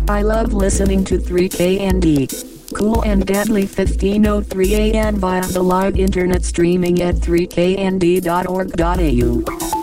I love listening to 3KND. Cool and deadly 15:03 a.m. via the live internet streaming at 3knd.org.au.